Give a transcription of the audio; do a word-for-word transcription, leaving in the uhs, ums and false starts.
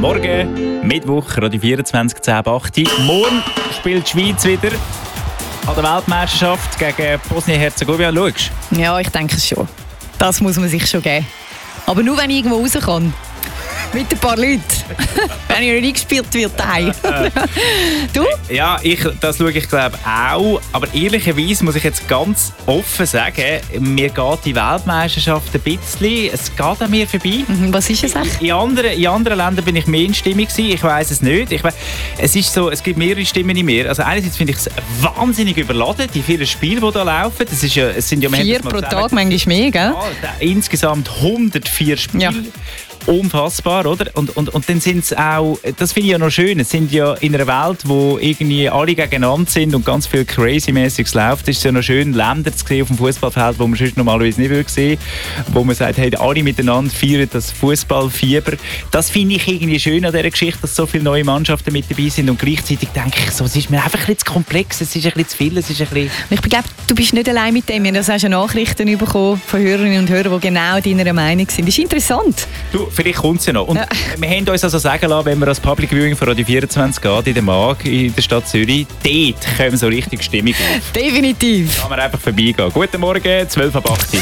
Morgen, Mittwoch, Radio vierundzwanzig, zehn ab acht. Morgen spielt die Schweiz wieder an der Weltmeisterschaft gegen Bosnien-Herzegowina. Schaust du? Ja, ich denke es schon. Das muss man sich schon geben. Aber nur, wenn ich irgendwo raus kann. Mit ein paar Leuten. Wenn ich noch nicht gespielt wird, nein. Du? Ja, ich, das schaue ich glaube auch. Aber ehrlicherweise muss ich jetzt ganz offen sagen, mir geht die Weltmeisterschaft ein bisschen, es geht an mir vorbei. Was ist es eigentlich? In anderen, in anderen Ländern bin ich mehr in Stimmung gewesen. Ich weiss es nicht. Ich weiss, es ist so, es gibt mehrere Stimmen in mir. Also einerseits finde ich es wahnsinnig überladen, die vielen Spiele, die da laufen. Das ist ja, es sind ja Vier pro Tag, manchmal mehr, gell? Ja, insgesamt hundertvier Spiele. Ja. Unfassbar, oder? Und, und, und dann sind es auch, das finde ich ja noch schön, es sind ja in einer Welt, wo irgendwie alle gegeneinander sind und ganz viel Crazy-mäßiges läuft, ist es ja noch schön, Länder zu sehen auf dem Fußballfeld, wo man sonst normalerweise nicht würde sehen, wo man sagt, hey, alle miteinander feiern das Fußballfieber. Das finde ich irgendwie schön an dieser Geschichte, dass so viele neue Mannschaften mit dabei sind und gleichzeitig denke ich, so, es ist mir einfach ein bisschen zu komplex, es ist ein bisschen zu viel, es ist ein bisschen... Ich glaube, du bist nicht allein mit dem, wir haben ja Nachrichten bekommen von Hörerinnen und Hörern, die genau deiner Meinung sind. Das ist interessant. Du, vielleicht kommt es ja noch. Und ja. Wir haben uns also sagen lassen, wenn man als Public Viewing von Radio vierundzwanzig geht, in der Mag, in der Stadt Zürich, dort kommen so richtig Stimmung auf. Definitiv. Da kann man einfach vorbeigehen. Guten Morgen, zwölf ab acht.